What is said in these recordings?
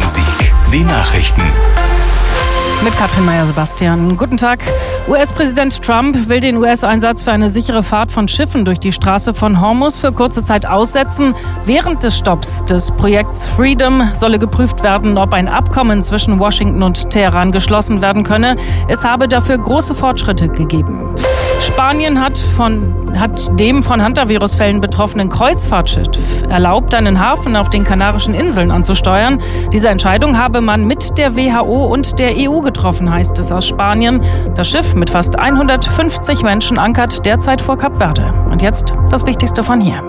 Rhein-Sieg. Die Nachrichten. Mit Katrin Meyer-Sebastian. Guten Tag. US-Präsident Trump will den US-Einsatz für eine sichere Fahrt von Schiffen durch die Straße von Hormuz für kurze Zeit aussetzen. Während des Stopps des Projekts Freedom solle geprüft werden, ob ein Abkommen zwischen Washington und Teheran geschlossen werden könne. Es habe dafür große Fortschritte gegeben. Spanien hat dem von Hantavirus-Fällen betroffenen Kreuzfahrtschiff erlaubt, einen Hafen auf den Kanarischen Inseln anzusteuern. Diese Entscheidung habe man mit der WHO und der EU getroffen, heißt es aus Spanien. Das Schiff mit fast 150 Menschen ankert derzeit vor Kap Verde. Und jetzt das Wichtigste von hier.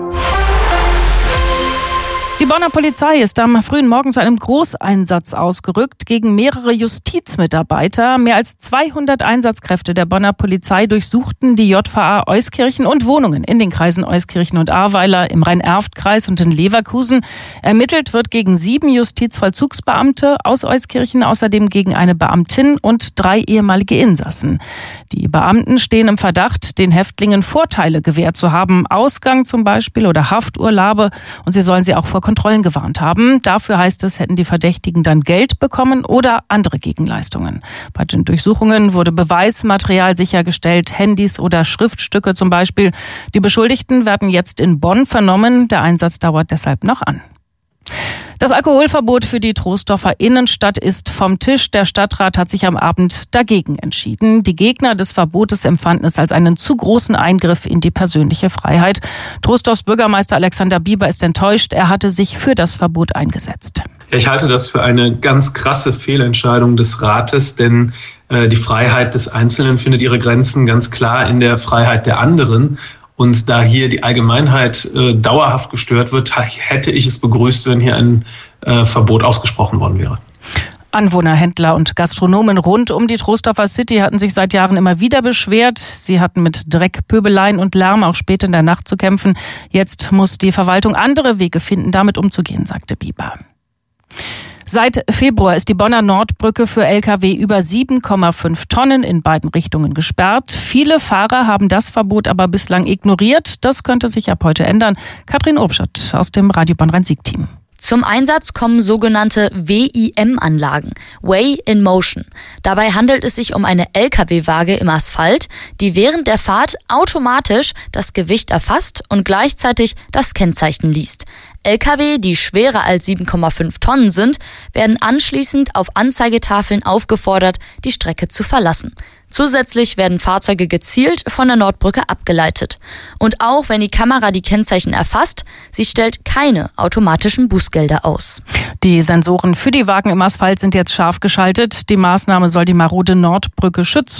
Die Bonner Polizei ist am frühen Morgen zu einem Großeinsatz ausgerückt gegen mehrere Justizmitarbeiter. Mehr als 200 Einsatzkräfte der Bonner Polizei durchsuchten die JVA Euskirchen und Wohnungen in den Kreisen Euskirchen und Ahrweiler, im Rhein-Erft-Kreis und in Leverkusen. Ermittelt wird gegen 7 Justizvollzugsbeamte aus Euskirchen, außerdem gegen eine Beamtin und 3 ehemalige Insassen. Die Beamten stehen im Verdacht, den Häftlingen Vorteile gewährt zu haben, Ausgang zum Beispiel oder Hafturlaube, und sie sollen sie auch vor Kontrollen gewarnt haben. Dafür, heißt es, hätten die Verdächtigen dann Geld bekommen oder andere Gegenleistungen. Bei den Durchsuchungen wurde Beweismaterial sichergestellt, Handys oder Schriftstücke zum Beispiel. Die Beschuldigten werden jetzt in Bonn vernommen. Der Einsatz dauert deshalb noch an. Das Alkoholverbot für die Troisdorfer Innenstadt ist vom Tisch. Der Stadtrat hat sich am Abend dagegen entschieden. Die Gegner des Verbotes empfanden es als einen zu großen Eingriff in die persönliche Freiheit. Troisdorfs Bürgermeister Alexander Bieber ist enttäuscht. Er hatte sich für das Verbot eingesetzt. Ich halte das für eine ganz krasse Fehlentscheidung des Rates, denn die Freiheit des Einzelnen findet ihre Grenzen ganz klar in der Freiheit der anderen. Und da hier die Allgemeinheit dauerhaft gestört wird, hätte ich es begrüßt, wenn hier ein Verbot ausgesprochen worden wäre. Anwohner, Händler und Gastronomen rund um die Troisdorfer City hatten sich seit Jahren immer wieder beschwert. Sie hatten mit Dreck, Pöbeleien und Lärm auch spät in der Nacht zu kämpfen. Jetzt muss die Verwaltung andere Wege finden, damit umzugehen, sagte Bieber. Seit Februar ist die Bonner Nordbrücke für Lkw über 7,5 Tonnen in beiden Richtungen gesperrt. Viele Fahrer haben das Verbot aber bislang ignoriert. Das könnte sich ab heute ändern. Katrin Obstadt aus dem Radio Bonn Rhein-Sieg-Team. Zum Einsatz kommen sogenannte WIM-Anlagen, Weigh in Motion. Dabei handelt es sich um eine Lkw-Waage im Asphalt, die während der Fahrt automatisch das Gewicht erfasst und gleichzeitig das Kennzeichen liest. Lkw, die schwerer als 7,5 Tonnen sind, werden anschließend auf Anzeigetafeln aufgefordert, die Strecke zu verlassen. Zusätzlich werden Fahrzeuge gezielt von der Nordbrücke abgeleitet. Und auch wenn die Kamera die Kennzeichen erfasst, sie stellt keine automatischen Bußgelder aus. Die Sensoren für die Wagen im Asphalt sind jetzt scharf geschaltet. Die Maßnahme soll die marode Nordbrücke schützen.